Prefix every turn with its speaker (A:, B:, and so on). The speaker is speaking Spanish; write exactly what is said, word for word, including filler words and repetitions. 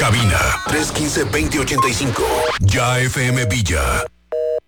A: cabina tres uno cinco, veinte ochenta y cinco. Ya F M Villa.